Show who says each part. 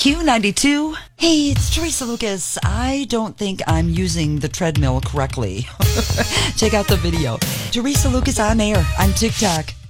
Speaker 1: Q92. Hey, it's Teresa Lucas. I don't think I'm using the treadmill correctly. Check out the video. Teresa Lucas on air on TikTok.